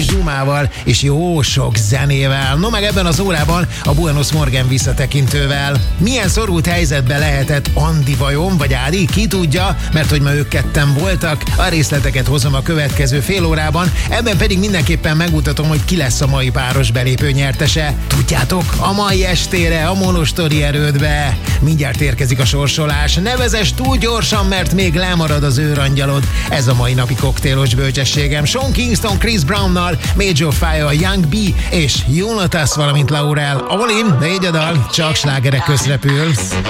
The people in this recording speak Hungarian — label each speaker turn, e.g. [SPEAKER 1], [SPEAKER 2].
[SPEAKER 1] zsumával és jó sok zenével. No meg ebben az órában a Buenos Morgan visszatekintővel. Milyen szorult helyzetben lehetett Andi vajon, vagy Ádi? Ki tudja, mert hogy ma ők ketten voltak. A részleteket hozom a következő fél órában, ebben pedig mindenképpen megmutatom, hogy ki lesz a mai páros belépő nyertese. Tudjátok, a mai estére a Monostori erődbe mindjárt érkezik a sorsolás. Ne vezess túl gyorsan, mert még lemarad az őrangyalod. Ez a mai napi koktélos bölcsességem. Sean Kingston, Chris Brownnal, Major Fire, Young B és Jonatas, valamint Laurel. All in, 4 dal, csak slágerek közrepül.